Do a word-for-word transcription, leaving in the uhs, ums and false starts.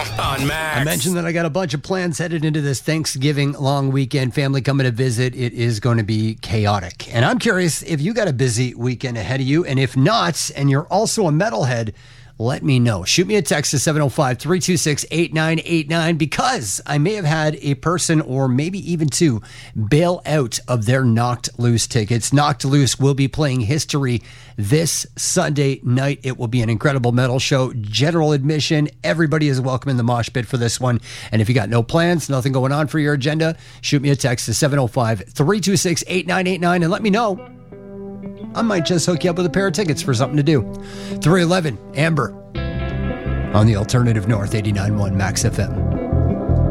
on Max. I mentioned that I got a bunch of plans headed into this Thanksgiving long weekend. Family coming to visit. It is going to be chaotic. And I'm curious if you got a busy weekend ahead of you. And if not, and you're also a metalhead, let me know. Shoot me a text to seven oh five, three two six, eight nine eight nine because I may have had a person or maybe even two bail out of their Knocked Loose tickets. Knocked Loose will be playing History this Sunday night. It will be an incredible metal show. General admission. Everybody is welcome in the mosh pit for this one. And if you got no plans, nothing going on for your agenda, shoot me a text to seven oh five, three two six, eight nine eight nine and let me know. I might just hook you up with a pair of tickets for something to do. three eleven, Amber, on the Alternative North, eighty-nine point one Max F M.